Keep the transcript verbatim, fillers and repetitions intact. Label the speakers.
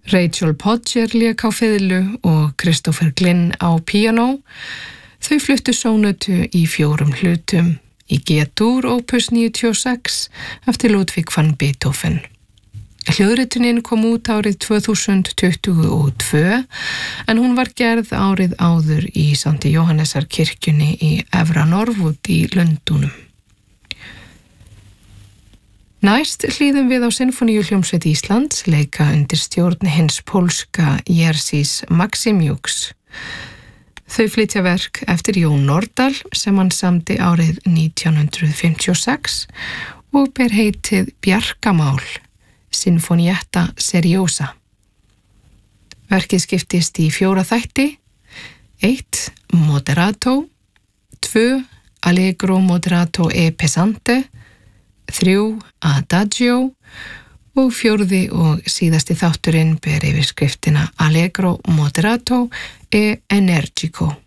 Speaker 1: Rachel Podger lék á fiðlu og Christopher Glynn á píanó. Þau fluttu sónötu í fjórum hlutum í G-dúr opus níutíu og sex eftir Ludwig van Beethoven. Hljóðritunin kom út árið tvö þúsund tuttugu og tvö en hún var gerð árið áður í Sankti Jóhannesar kirkjunni í Efra Norwood í Lundúnum. Næst hlýðum við á Sinfóníuhljómsveit Íslands leika undir stjórn hins pólska Jerzys Maksymjuks. Þau flytja verk eftir Jón Nordal sem hann samdi árið nítján hundrað fimmtíu og sex og ber heitið Bjarkamál, Sinfonietta Seriosa. Verkið skiptist í fjóra þætti, eitt Moderato, tvö Allegro Moderato e Pesante, þrjú Adagio og fjórði og síðasti þátturinn ber yfirskriftina Allegro Moderato e Energico.